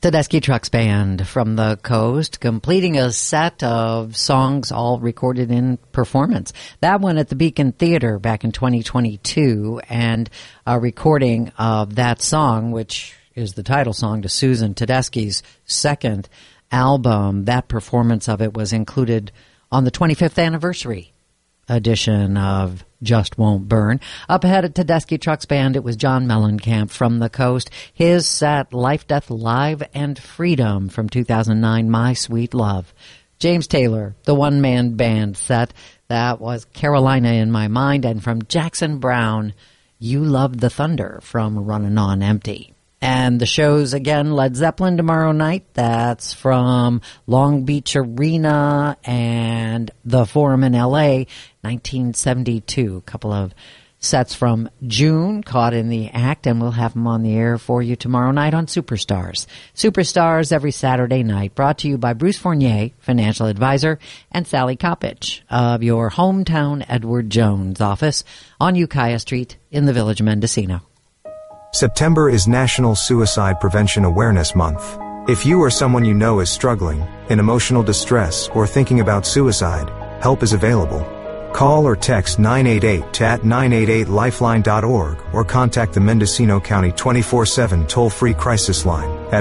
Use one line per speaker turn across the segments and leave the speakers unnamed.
Tedeschi Trucks Band from the coast, completing a set of songs all recorded in performance. That one at the Beacon Theater back in 2022, and a recording of that song, which is the title song to Susan Tedeschi's second album. That performance of it was included on the 25th anniversary edition of Just Won't Burn. Up ahead at Tedeschi Trucks Band, it was John Mellencamp from the coast. His set, Life, Death, Live, and Freedom from 2009, My Sweet Love. James Taylor, the one-man band set, that was Carolina in My Mind. And from Jackson Browne, You Love the Thunder from Runnin' on Empty. And the shows, again, Led Zeppelin tomorrow night. That's from Long Beach Arena and the Forum in L.A., 1972. A couple of sets from June caught in the act, and we'll have them on the air for you tomorrow night on Superstars. Superstars every Saturday night, brought to you by Bruce Fournier, financial advisor, and Sally Coppage of your hometown Edward Jones office on Ukiah Street in the Village of Mendocino.
September is National Suicide Prevention Awareness Month. If you or someone you know is struggling, in emotional distress, or thinking about suicide, help is available. Call or text 988-988-lifeline.org or contact the Mendocino County 24/7 toll-free crisis line at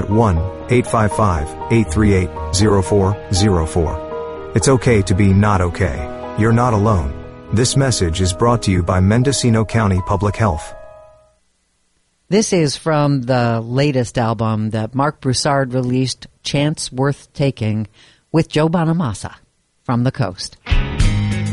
1-855-838-0404. It's okay to be not okay. You're not alone. This message is brought to you by Mendocino County Public Health.
This is from the latest album that Mark Broussard released, Chance Worth Taking, with Joe Bonamassa from the coast.